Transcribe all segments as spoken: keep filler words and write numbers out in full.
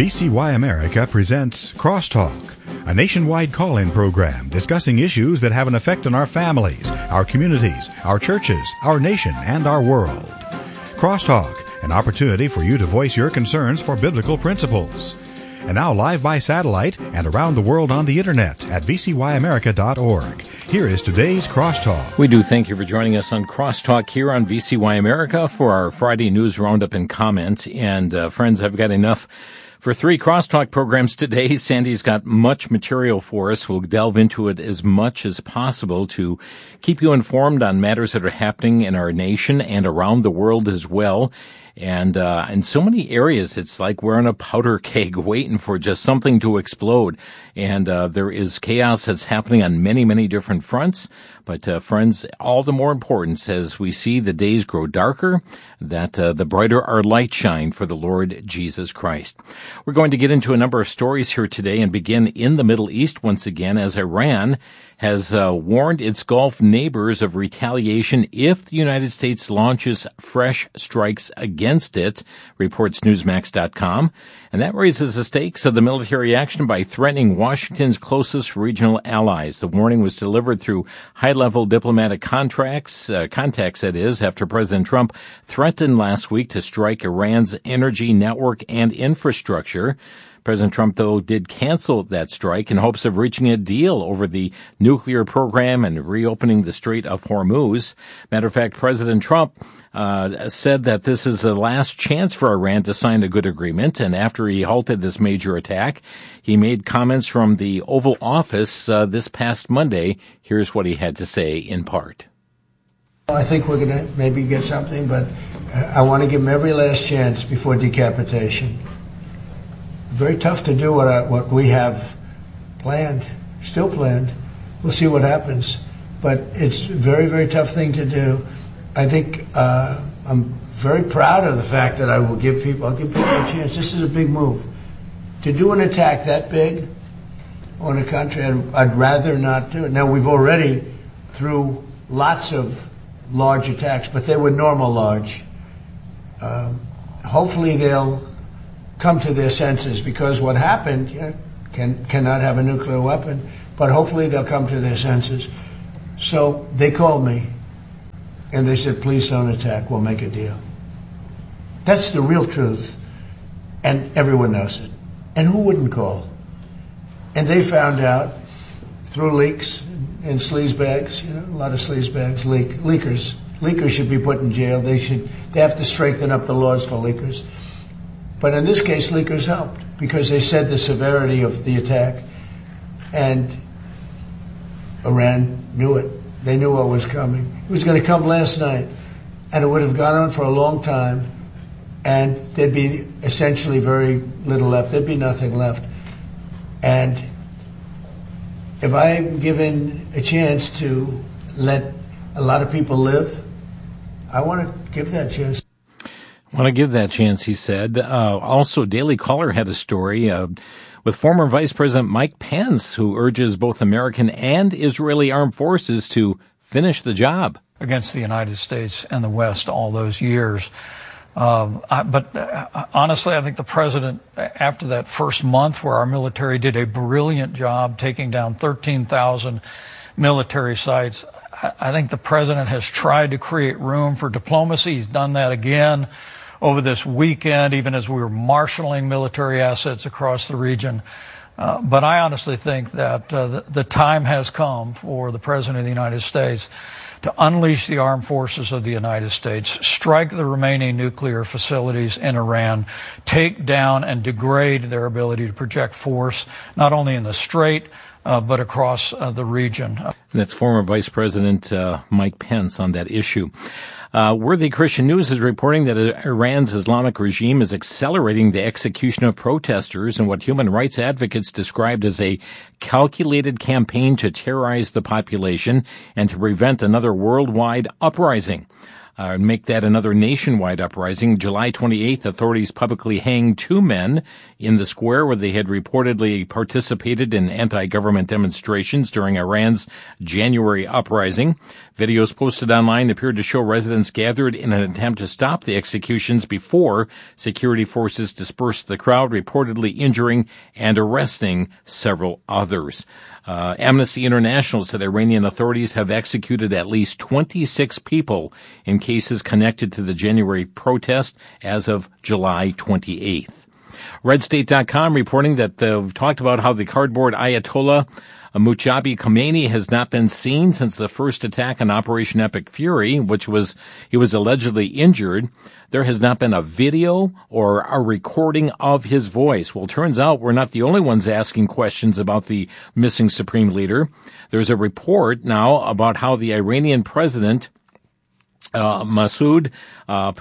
V C Y America presents Crosstalk, a nationwide call-in program discussing issues that have an effect on our families, our communities, our churches, our nation, and our world. Crosstalk, an opportunity for you to voice your concerns for biblical principles. And now live by satellite and around the world on the internet at v c y america dot org. Here is today's Crosstalk. We do thank you for joining us on Crosstalk here on V C Y America for our Friday News Roundup and Comment. And uh, friends, I've got enough for three Crosstalk programs today. Sandy's got much material for us. We'll delve into it as much as possible to keep you informed on matters that are happening in our nation and around the world as well. And uh in so many areas, it's like we're on a powder keg waiting for just something to explode. And uh there is chaos that's happening on many, many different fronts. But uh friends, all the more important as we see the days grow darker, that uh, the brighter our light shine for the Lord Jesus Christ. We're going to get into a number of stories here today and begin in the Middle East once again, as Iran has uh, warned its Gulf neighbors of retaliation if the United States launches fresh strikes against it, reports Newsmax dot com. And that raises the stakes of the military action by threatening Washington's closest regional allies. The warning was delivered through high-level diplomatic contracts, uh, contacts, that is, after President Trump threatened last week to strike Iran's energy network and infrastructure. President Trump, though, did cancel that strike in hopes of reaching a deal over the nuclear program and reopening the Strait of Hormuz. Matter of fact, President Trump uh said that this is the last chance for Iran to sign a good agreement. And after he halted this major attack, he made comments from the Oval Office uh, this past Monday. Here's what he had to say in part. I think we're going to maybe get something, but I want to give them every last chance before decapitation. Very tough to do what I, what we have planned, still planned. We'll see what happens. But it's a very, very tough thing to do. I think uh, I'm very proud of the fact that I will give people, I'll give people a chance. This is a big move. To do an attack that big on a country, I'd, I'd rather not do it. Now, we've already, through lots of large attacks, but they were normal large. Um, hopefully they'll come to their senses, because what happened, you know, can cannot have a nuclear weapon, but hopefully they'll come to their senses. So they called me and they said, please don't attack, we'll make a deal. That's the real truth, and everyone knows it. And who wouldn't call? And they found out through leaks and sleazebags, you know, a lot of sleazebags, leak, leakers. Leakers should be put in jail. They should, they have to strengthen up the laws for leakers. But in this case, leakers helped, because they said the severity of the attack, and Iran knew it. They knew what was coming. It was going to come last night, and it would have gone on for a long time, and there'd be essentially very little left. There'd be nothing left. And if I'm given a chance to let a lot of people live, I want to give that chance. I want to give that chance, he said. Uh, also, Daily Caller had a story uh, with former Vice President Mike Pence, who urges both American and Israeli armed forces to finish the job against the United States and the West all those years. Um, I, but uh, honestly, I think the president, after that first month where our military did a brilliant job taking down thirteen thousand military sites, I, I think the president has tried to create room for diplomacy. He's done that again over this weekend, even as we were marshaling military assets across the region. Uh, but I honestly think that uh, the, the time has come for the President of the United States to unleash the armed forces of the United States, strike the remaining nuclear facilities in Iran, take down and degrade their ability to project force, not only in the Strait, uh, but across uh, the region. And that's former Vice President uh, Mike Pence on that issue. Uh, Worthy Christian News is reporting that Iran's Islamic regime is accelerating the execution of protesters in what human rights advocates described as a calculated campaign to terrorize the population and to prevent another worldwide uprising. uh, make that another nationwide uprising. July twenty-eighth, authorities publicly hanged two men in the square where they had reportedly participated in anti-government demonstrations during Iran's January uprising. Videos posted online appeared to show residents gathered in an attempt to stop the executions before security forces dispersed the crowd, reportedly injuring and arresting several others. Uh, Amnesty International said Iranian authorities have executed at least twenty-six people in cases connected to the January protest as of July twenty-eighth. Red State dot com reporting that they've talked about how the cardboard Ayatollah Mujabi Khomeini has not been seen since the first attack on Operation Epic Fury, which was, he was allegedly injured. There has not been a video or a recording of his voice. Well, turns out we're not the only ones asking questions about the missing supreme leader. There's a report now about how the Iranian president, uh, Masoud, uh,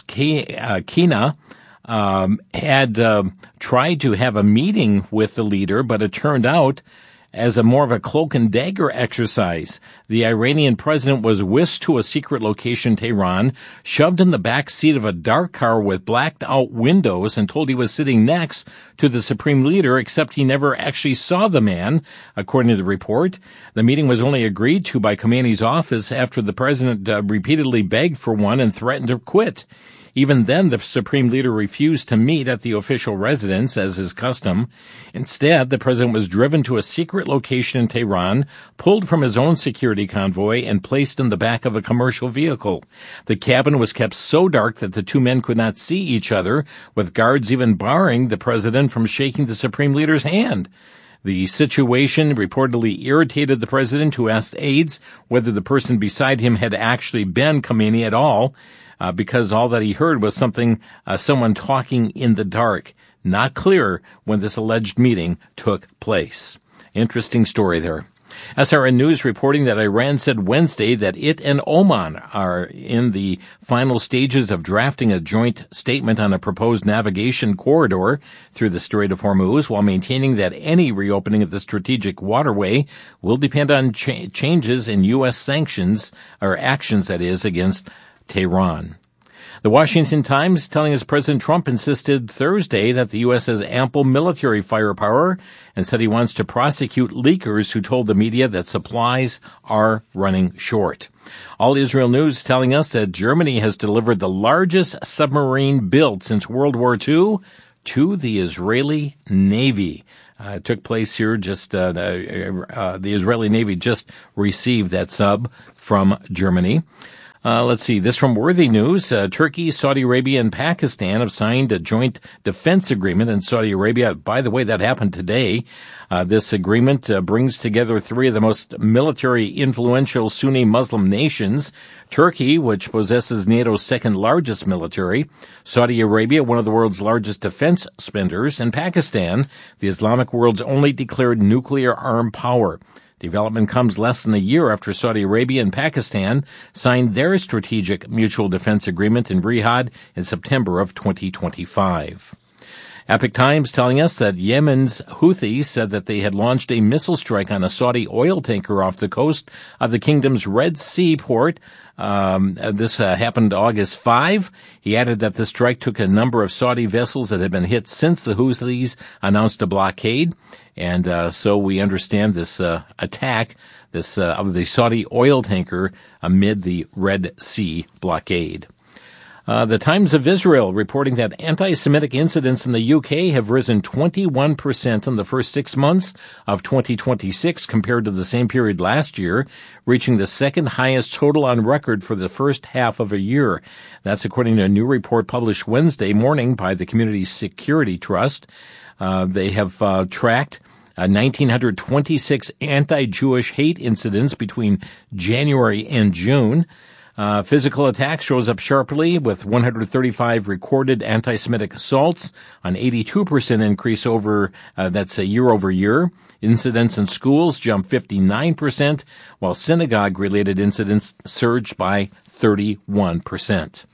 Pezeshkian, um, had, uh, tried to have a meeting with the leader, but it turned out as a more of a cloak and dagger exercise. The Iranian president was whisked to a secret location in Tehran, shoved in the back seat of a dark car with blacked out windows, and told he was sitting next to the supreme leader, except he never actually saw the man, according to the report. The meeting was only agreed to by Khomeini's office after the president uh, repeatedly begged for one and threatened to quit. Even then, the supreme leader refused to meet at the official residence, as is custom. Instead, the president was driven to a secret location in Tehran, pulled from his own security convoy, and placed in the back of a commercial vehicle. The cabin was kept so dark that the two men could not see each other, with guards even barring the president from shaking the supreme leader's hand. The situation reportedly irritated the president, who asked aides whether the person beside him had actually been Khomeini at all. Uh, because all that he heard was something, uh, someone talking in the dark. Not clear when this alleged meeting took place. Interesting story there. S R N News reporting that Iran said Wednesday that it and Oman are in the final stages of drafting a joint statement on a proposed navigation corridor through the Strait of Hormuz, while maintaining that any reopening of the strategic waterway will depend on cha- changes in U S sanctions, or actions, that is, against Tehran. The Washington Times telling us President Trump insisted Thursday that the U S has ample military firepower and said he wants to prosecute leakers who told the media that supplies are running short. All Israel News telling us that Germany has delivered the largest submarine built since World War Two to the Israeli Navy. Uh, it took place here just, uh, the, uh, the Israeli Navy just received that sub from Germany. Uh, let's see, this from Worthy News. Uh, Turkey, Saudi Arabia, and Pakistan have signed a joint defense agreement in Saudi Arabia. By the way, that happened today. Uh, this agreement uh, brings together three of the most military influential Sunni Muslim nations. Turkey, which possesses NATO's second largest military, Saudi Arabia, one of the world's largest defense spenders, and Pakistan, the Islamic world's only declared nuclear armed power. Development comes less than a year after Saudi Arabia and Pakistan signed their strategic mutual defense agreement in Riyadh in September of twenty twenty-five. Epoch Times telling us that Yemen's Houthis said that they had launched a missile strike on a Saudi oil tanker off the coast of the kingdom's Red Sea port. Um, this uh, happened August fifth. He added that the strike took a number of Saudi vessels that had been hit since the Houthis announced a blockade. And uh, so we understand this uh, attack this uh, of the Saudi oil tanker amid the Red Sea blockade. Uh, the Times of Israel reporting that anti-Semitic incidents in the U K have risen twenty-one percent in the first six months of twenty twenty-six compared to the same period last year, reaching the second highest total on record for the first half of a year. That's according to a new report published Wednesday morning by the Community Security Trust. Uh, they have uh, tracked uh, one thousand nine hundred twenty-six anti-Jewish hate incidents between January and June. Uh, physical attacks rose up sharply with one hundred thirty-five recorded anti-Semitic assaults, an eighty-two percent increase over, uh, that's a year over year. Incidents in schools jumped fifty-nine percent, while synagogue-related incidents surged by thirty-one percent.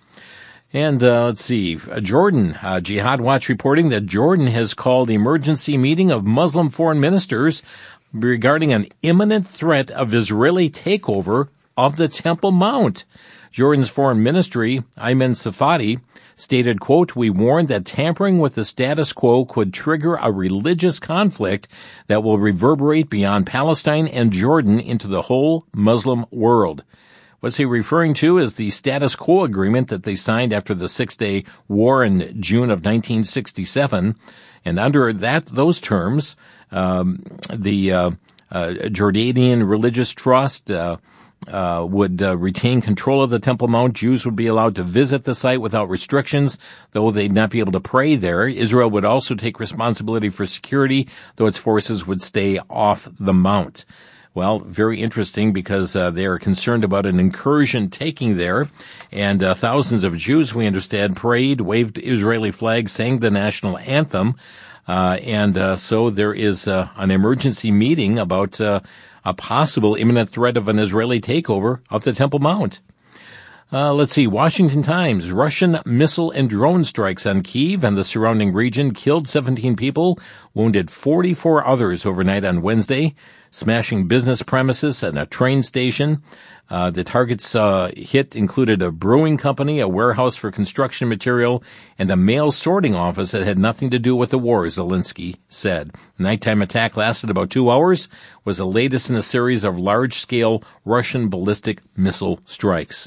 And uh, let's see, uh, Jordan, uh, Jihad Watch reporting that Jordan has called emergency meeting of Muslim foreign ministers regarding an imminent threat of Israeli takeover of the Temple Mount. Jordan's foreign ministry, Ayman Safadi, stated, quote, "We warned that tampering with the status quo could trigger a religious conflict that will reverberate beyond Palestine and Jordan into the whole Muslim world." What's he referring to is the status quo agreement that they signed after the Six-Day War in June of nineteen sixty-seven. And under that, those terms, um, the uh, uh, Jordanian Religious Trust uh, uh, would uh, retain control of the Temple Mount. Jews would be allowed to visit the site without restrictions, though they'd not be able to pray there. Israel would also take responsibility for security, though its forces would stay off the Mount. Well, very interesting because uh, they are concerned about an incursion taking there, and uh, thousands of Jews, we understand, prayed, waved Israeli flags, sang the national anthem, uh, and uh, so there is uh, an emergency meeting about uh, a possible imminent threat of an Israeli takeover of the Temple Mount. Uh, let's see, Washington Times, Russian missile and drone strikes on Kyiv and the surrounding region killed seventeen people, wounded forty-four others overnight on Wednesday, smashing business premises and a train station. Uh, the targets uh, hit included a brewing company, a warehouse for construction material, and a mail sorting office that had nothing to do with the war, Zelensky said. The nighttime attack lasted about two hours, was the latest in a series of large-scale Russian ballistic missile strikes.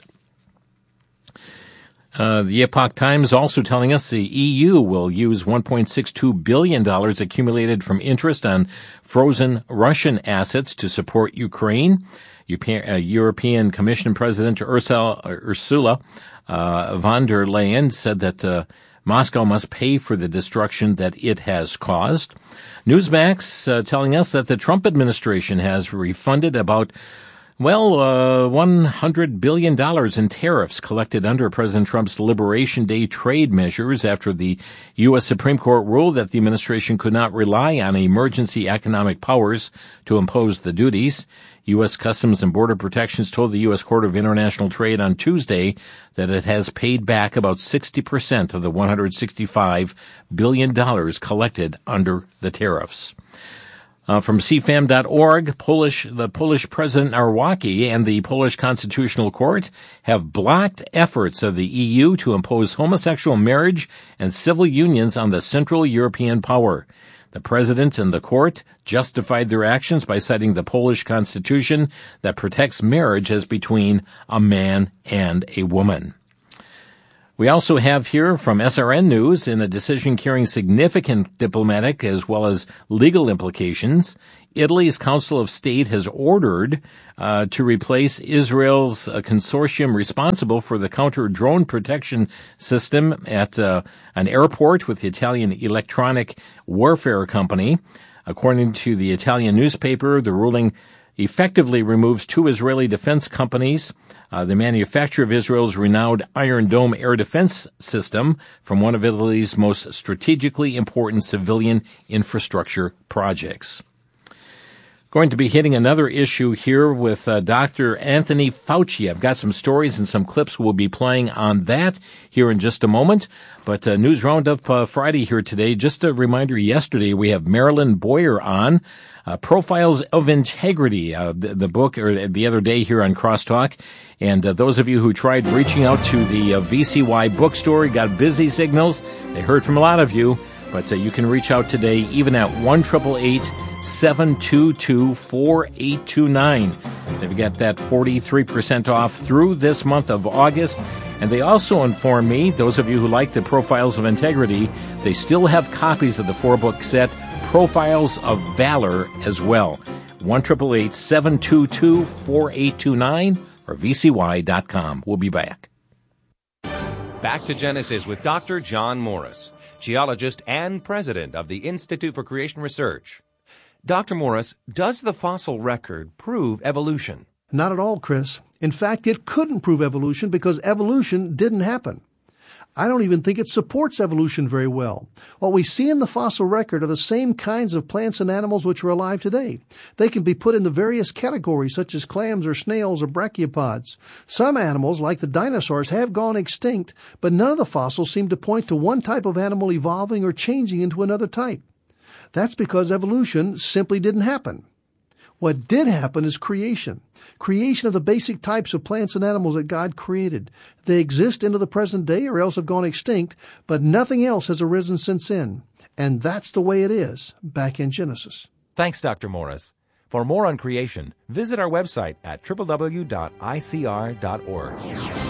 Uh, the Epoch Times also telling us the E U will use one point six two billion dollars accumulated from interest on frozen Russian assets to support Ukraine. European Commission President Ursula, Ursula uh, von der Leyen said that uh, Moscow must pay for the destruction that it has caused. Newsmax uh, telling us that the Trump administration has refunded about Well, uh, one hundred billion dollars in tariffs collected under President Trump's Liberation Day trade measures after the U S Supreme Court ruled that the administration could not rely on emergency economic powers to impose the duties. U S Customs and Border Protections told the U S Court of International Trade on Tuesday that it has paid back about sixty percent of the one hundred sixty-five billion dollars collected under the tariffs. Uh, from C F A M dot org, Polish, the Polish President Arwacki and the Polish Constitutional Court have blocked efforts of the E U to impose homosexual marriage and civil unions on the Central European power. The President and the Court justified their actions by citing the Polish Constitution that protects marriage as between a man and a woman. We also have here from S R N News, in a decision carrying significant diplomatic as well as legal implications, Italy's Council of State has ordered uh, to replace Israel's uh, consortium responsible for the counter-drone protection system at uh, an airport with the Italian electronic warfare company. According to the Italian newspaper, the ruling effectively removes two Israeli defense companies, uh, the manufacturer of Israel's renowned Iron Dome air defense system, from one of Italy's most strategically important civilian infrastructure projects. Going to be hitting another issue here with uh, Doctor Anthony Fauci. I've got some stories and some clips we'll be playing on that here in just a moment. But uh, News Roundup uh, Friday here today. Just a reminder, yesterday we have Marilyn Boyer on, uh, Profiles of Integrity, uh, the, the book, or the other day here on Crosstalk. And uh, those of you who tried reaching out to the uh, V C Y bookstore, got busy signals. They heard from a lot of you, but uh, you can reach out today even at one eight eight eight, seven two two, four eight two nine. They've got that forty-three percent off through this month of August. And they also inform me, those of you who like the Profiles of Integrity, they still have copies of the four-book set, Profiles of Valor, as well. one eight eight eight, seven two two, four eight two nine or V C Y dot com. We'll be back. Back to Genesis with Doctor John Morris, geologist and president of the Institute for Creation Research. Doctor Morris, does the fossil record prove evolution? Not at all, Chris. In fact, it couldn't prove evolution because evolution didn't happen. I don't even think it supports evolution very well. What we see in the fossil record are the same kinds of plants and animals which are alive today. They can be put in the various categories such as clams or snails or brachiopods. Some animals, like the dinosaurs, have gone extinct, but none of the fossils seem to point to one type of animal evolving or changing into another type. That's because evolution simply didn't happen. What did happen is creation. Creation of the basic types of plants and animals that God created. They exist into the present day or else have gone extinct, but nothing else has arisen since then. And that's the way it is back in Genesis. Thanks, Doctor Morris. For more on creation, visit our website at w w w dot i c r dot org.